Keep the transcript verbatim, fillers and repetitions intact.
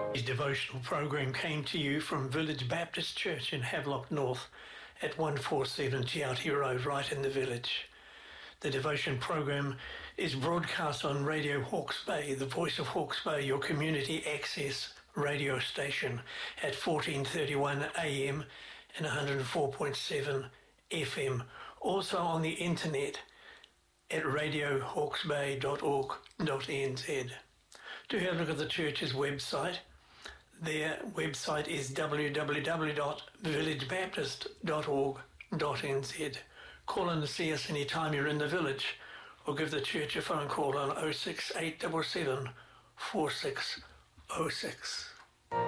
His devotional program came to you from Village Baptist Church in Havelock North at one forty-seven Te Ati Road, right in the village. The devotion program is broadcast on Radio Hawke's Bay, the voice of Hawke's Bay, your community access radio station, at fourteen thirty-one A M and one oh four point seven F M. Also on the internet at radio hawke's bay dot org dot n z. Do have a look at the church's website. Their website is w w w dot village baptist dot org dot n z. Call in to see us any time you're in the village, or give the church a phone call on oh six eight seven seven four six oh six.